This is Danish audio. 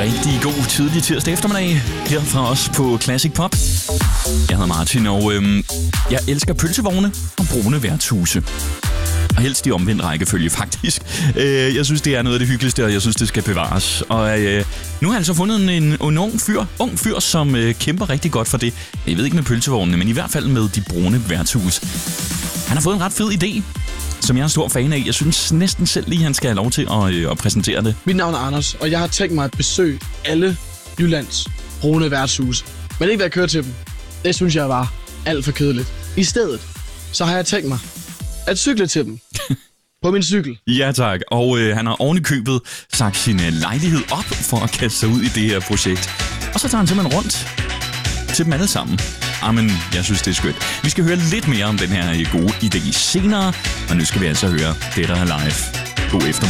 rigtig god tidlig tirsdag eftermiddag her fra os på Classic Pop. Jeg hedder Martin, og jeg elsker pølsevogne og brune værtshuse. Og helst i omvendt rækkefølge, faktisk. Jeg synes, det er noget af det hyggeligste, og jeg synes, det skal bevares. Og nu har jeg altså fundet en ung fyr, som kæmper rigtig godt for det. Jeg ved ikke med pølsevognene, men i hvert fald med de brune værtshus. Han har fået en ret fed idé, som jeg er en stor fan af. Jeg synes næsten selv lige, han skal have lov til at præsentere det. Mit navn er Anders, og jeg har tænkt mig at besøge alle Jyllands brune værtshuse. Men ikke ved at køre til dem. Det synes jeg var alt for kedeligt. I stedet, så har jeg tænkt mig at cykle til dem. På min cykel. Ja tak, og han har oven i købet sagt sin lejlighed op for at kaste sig ud i det her projekt. Og så tager han simpelthen rundt til dem alle sammen. Jamen, jeg synes, det er skønt. Vi skal høre lidt mere om den her gode idé senere, og nu skal vi altså høre det, der er live. God efter.